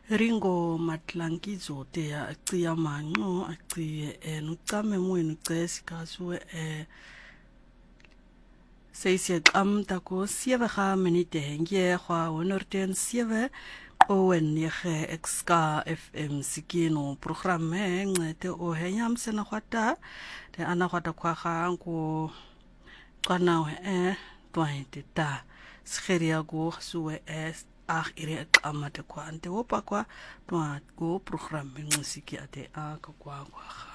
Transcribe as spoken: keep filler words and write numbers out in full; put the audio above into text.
Ringo matlangizo te ya cia mango cia e no tame mo no tesi kaso e seisia am tako sieve ga minute nge kwa wonorten sieve o en ye exka F M sikino programme ngete o henyam sena kwata te ana kwata kwa ga ko kana e twenty ta sgeria go suwe es ach ire amate kwa ante opa kwa twa go programme musiki ate a kwa kwa